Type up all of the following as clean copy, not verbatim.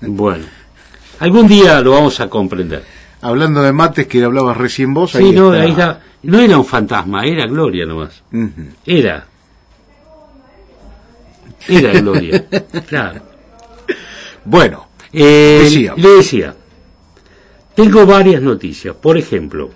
Bueno, algún día lo vamos a comprender. Hablando de mates que hablabas recién vos, sí, ahí está. No era un fantasma, era Gloria nomás. Era Gloria, claro. Bueno, le decía, tengo varias noticias. Por ejemplo,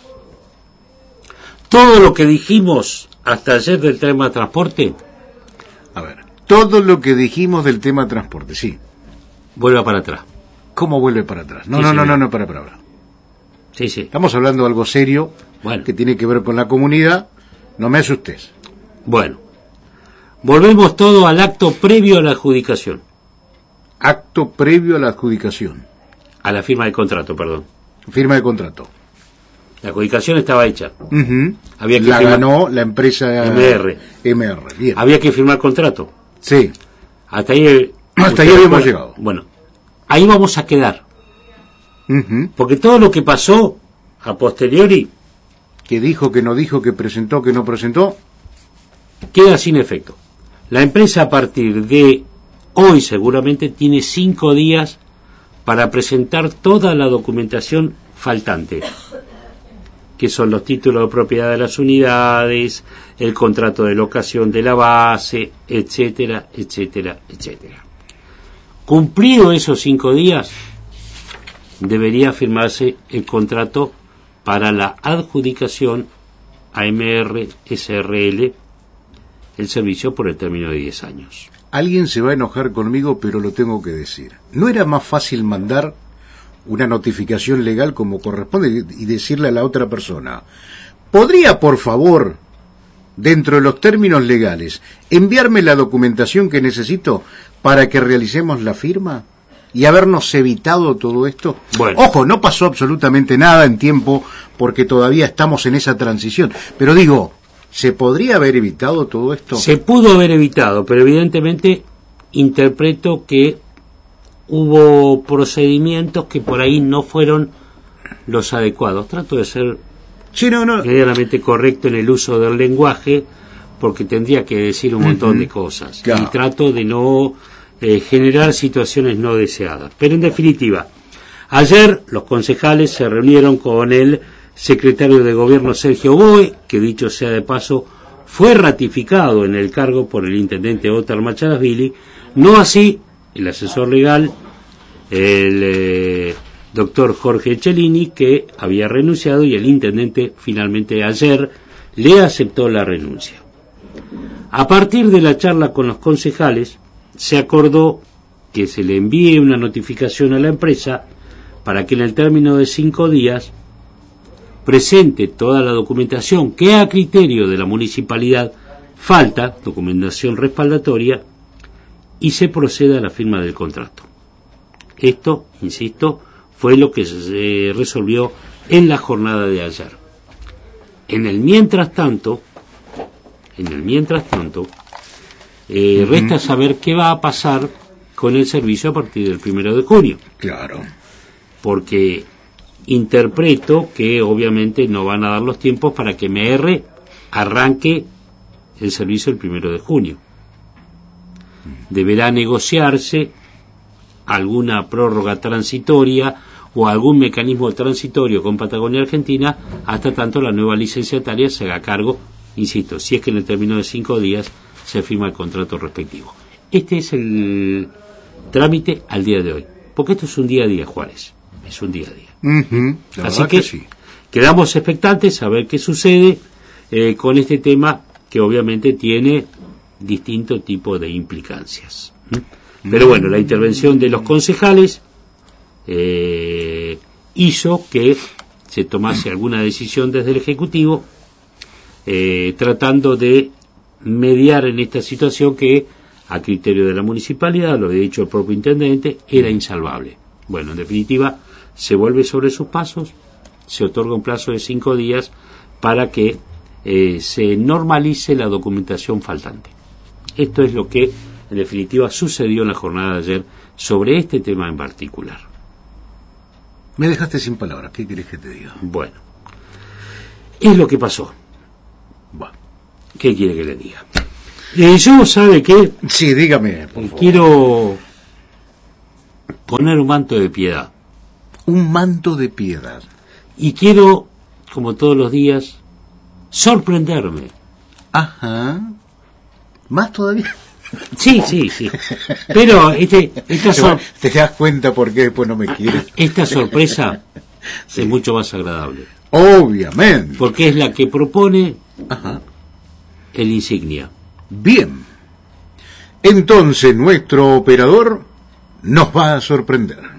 todo lo que dijimos hasta ayer del tema transporte. A ver, todo lo que dijimos del tema transporte, sí. Vuelva para atrás. ¿Cómo vuelve para atrás? No, para. Sí. Estamos hablando de algo serio, que tiene que ver con la comunidad. No me asustes. Bueno, volvemos todo al acto previo a la adjudicación. Acto previo a la adjudicación. A la firma de contrato, perdón. Firma de contrato. La adjudicación estaba hecha. Había que ganó la empresa MR. Bien. Había que firmar contrato. Sí. Hasta ahí habíamos llegado. Bueno, ahí vamos a quedar. Porque todo lo que pasó a posteriori, que dijo, que no dijo, que presentó, que no presentó, queda sin efecto. La empresa a partir de hoy seguramente tiene 5 días para presentar toda la documentación faltante, que son los títulos de propiedad de las unidades, el contrato de locación de la base, etcétera. Cumplido esos 5 días, debería firmarse el contrato para la adjudicación a MR SRL el servicio por el término de 10 años. Alguien se va a enojar conmigo, pero lo tengo que decir. ¿No era más fácil mandar una notificación legal como corresponde y decirle a la otra persona: ¿podría, por favor, dentro de los términos legales, enviarme la documentación que necesito para que realicemos la firma? Y habernos evitado todo esto. Bueno. Ojo, no pasó absolutamente nada en tiempo porque todavía estamos en esa transición. Pero digo, ¿se podría haber evitado todo esto? Se pudo haber evitado, pero evidentemente interpreto que hubo procedimientos que por ahí no fueron los adecuados. Trato de ser medianamente correcto en el uso del lenguaje, porque tendría que decir un montón de cosas. Claro. Y trato de no generar situaciones no deseadas. Pero en definitiva, ayer los concejales se reunieron con el secretario de Gobierno Sergio Boe, que dicho sea de paso, fue ratificado en el cargo por el intendente Ótar Macharasvili, no así el asesor legal, el doctor Jorge Cellini, que había renunciado, y el intendente finalmente ayer le aceptó la renuncia. A partir de la charla con los concejales, se acordó que se le envíe una notificación a la empresa para que en el término de 5 días presente toda la documentación que a criterio de la municipalidad falta, documentación respaldatoria, y se proceda a la firma del contrato. Esto, insisto, fue lo que se resolvió en la jornada de ayer. En el mientras tanto, resta saber qué va a pasar con el servicio a partir del 1 de junio. Claro. Porque interpreto que obviamente no van a dar los tiempos para que MR arranque el servicio el 1 de junio. Deberá negociarse alguna prórroga transitoria o algún mecanismo transitorio con Patagonia Argentina hasta tanto la nueva licenciataria se haga cargo, insisto, si es que en el término de 5 días se firma el contrato respectivo. Este es el trámite al día de hoy, porque esto es un día a día, Juárez, es un día a día. Así que sí, quedamos expectantes a ver qué sucede con este tema, que obviamente tiene distinto tipo de implicancias. Pero bueno, la intervención de los concejales hizo que se tomase alguna decisión desde el Ejecutivo, tratando de mediar en esta situación que, a criterio de la municipalidad, lo había dicho el propio intendente, era insalvable. Bueno, en definitiva, se vuelve sobre sus pasos, se otorga un plazo de 5 días para que se normalice la documentación faltante. Esto es lo que, en definitiva, sucedió en la jornada de ayer sobre este tema en particular. Me dejaste sin palabras, ¿qué querés que te diga? Bueno, es lo que pasó. Bueno. ¿Qué quiere que le diga? Yo, ¿sabe qué? Sí, dígame, por favor. Quiero poner un manto de piedad. Un manto de piedad. Y quiero, como todos los días, sorprenderme. Ajá. ¿Más todavía? Sí. Pero ¿Te das cuenta por qué después no me quieres? esta sorpresa es mucho más agradable. Obviamente. Porque es la que propone Ajá. el Insignia. Bien. Entonces nuestro operador nos va a sorprender.